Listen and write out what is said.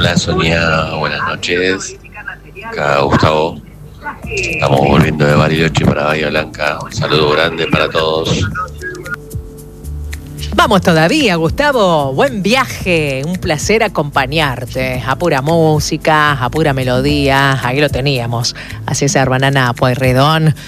Hola Sonia, buenas noches. Acá Gustavo. Estamos volviendo de Bariloche para Bahía Blanca. Un saludo grande para todos. Vamos todavía, Gustavo. Buen viaje. Un placer acompañarte. A pura música, a pura melodía. Ahí lo teníamos. A César Banana Pueyrredón.